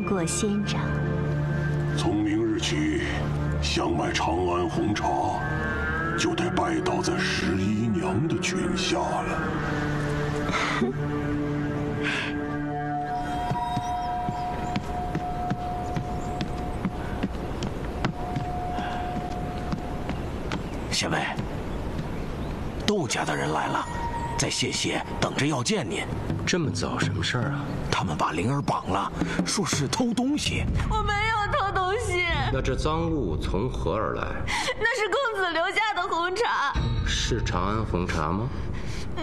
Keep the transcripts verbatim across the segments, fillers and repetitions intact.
过仙长。 从明日起，想买长安红茶，就得拜倒在十一娘的裙下了。 县尉，窦家的人来了，在谢谢等着要见您。 这么早，什么事儿啊？ 他们把灵儿绑了，说是偷东西。 我没有偷东西。 那这赃物从何而来？ 那是公子留下的红茶。 是长安红茶吗？ 嗯。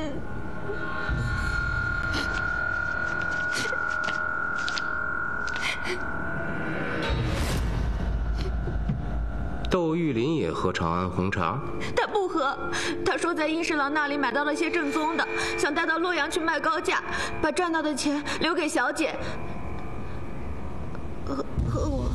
窦玉林也喝长安红茶？ 他不喝，他说在殷侍郎那里买到了些正宗的，想带到洛阳去卖高价，把赚到的钱留给小姐和和我。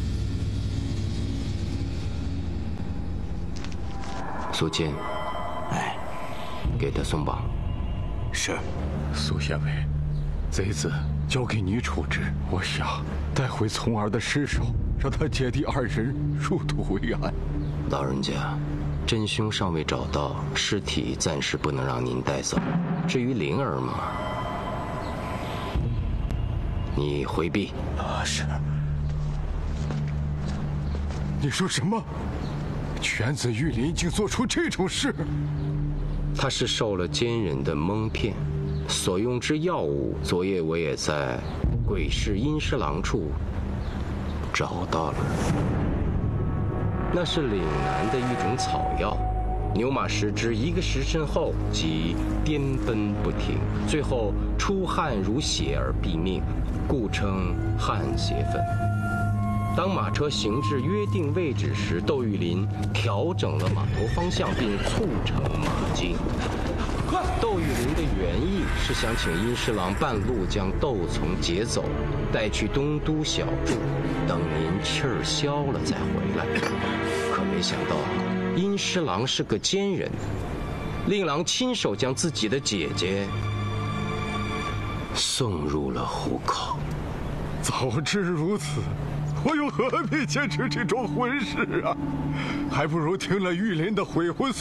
苏金， 哎， 给他松绑。 是。 苏县尉，贼子交给你处置，我想带回从儿的尸首，让他姐弟二人入土为安。 老人家，真凶尚未找到，尸体暂时不能让您带走。至于灵儿嘛，你回避。 啊，是。你说什么？犬子玉林竟做出这种事？ 他是受了奸人的蒙骗，所用之药物，昨夜我也在鬼市阴尸郎处找到了。那是岭南的一种草药，牛马食之，一个时辰后即颠奔不停，最后出汗如血而毙命，故称汗血粉。当马车行至约定位置时，窦玉林调整了马头方向，并促成马径。窦玉林的原意是想请殷侍郎半路将窦从劫走，带去东都小住，等您气儿消了再回来。可没想到，殷侍郎是个奸人，令郎亲手将自己的姐姐送入了虎口。 早知如此，我又何必坚持这桩婚事啊？还不如听了玉林的悔婚